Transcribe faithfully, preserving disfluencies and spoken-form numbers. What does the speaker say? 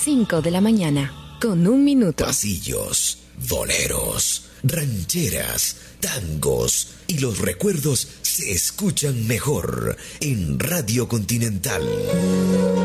cinco de la mañana, con un minuto. Pasillos, boleros, rancheras, tangos y los recuerdos se escuchan mejor en Radio Continental.